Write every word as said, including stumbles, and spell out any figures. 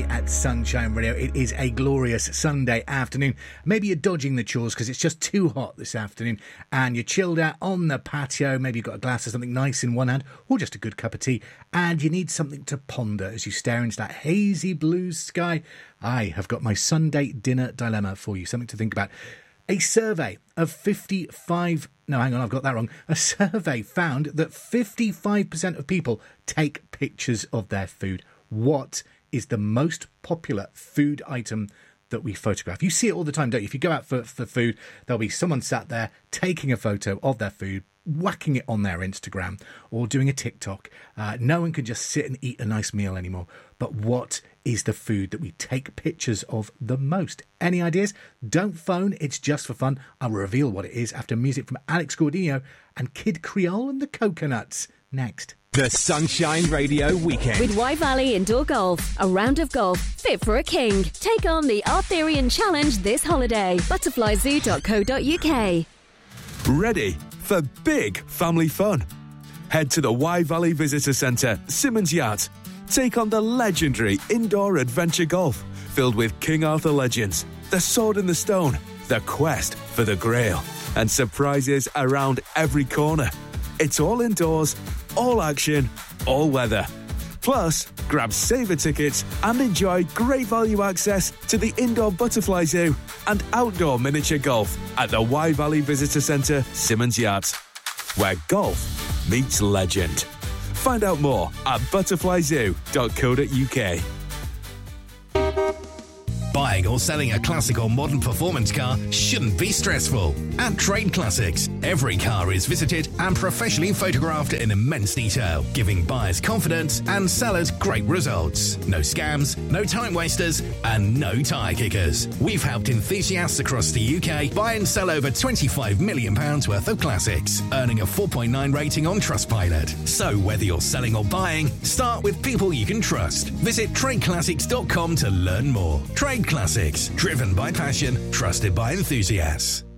Valley at Sunshine Radio. It is a glorious Sunday afternoon. Maybe you're dodging the chores because it's just too hot this afternoon and you're chilled out on the patio. Maybe you've got a glass of something nice in one hand or just a good cup of tea, and you need something to ponder as you stare into that hazy blue sky. I have got my Sunday dinner dilemma for you, something to think about. A survey of fifty-five... No, hang on, I've got that wrong. A survey found that fifty-five percent of people take pictures of their food. What is the most popular food item that we photograph? You see it all the time, don't you? If you go out for, for food, there'll be someone sat there taking a photo of their food, whacking it on their Instagram or doing a TikTok. Uh, no one can just sit and eat a nice meal anymore. But what is the food that we take pictures of the most? Any ideas? Don't phone, it's just for fun. I'll reveal what it is after music from Alex Gaudino and Kid Creole and the Coconuts. Next. The Sunshine Radio Weekend. With Y Valley Indoor Golf. A round of golf fit for a king. Take on the Arthurian Challenge this holiday. butterfly zoo dot co dot uk. Ready for big family fun? Head to the Y Valley Visitor Centre, Simmons Yacht. Take on the legendary indoor adventure golf filled with King Arthur legends, the Sword in the Stone, the quest for the Grail, and surprises around every corner. It's all indoors, all action, all weather. Plus, grab saver tickets and enjoy great value access to the indoor butterfly zoo and outdoor miniature golf at the Y Valley Visitor Centre, Simmons Yacht, where golf meets legend. Find out more at butterfly zoo dot co dot uk. Buying or selling a classic or modern performance car shouldn't be stressful. At Trade Classics, every car is visited and professionally photographed in immense detail, giving buyers confidence and sellers great results. No scams, no time wasters, and no tyre kickers. We've helped enthusiasts across the U K buy and sell over twenty-five million pounds worth of classics, earning a four point nine rating on Trustpilot. So whether you're selling or buying, start with people you can trust. Visit trade classics dot com to learn more. Trade Classics, driven by passion, trusted by enthusiasts.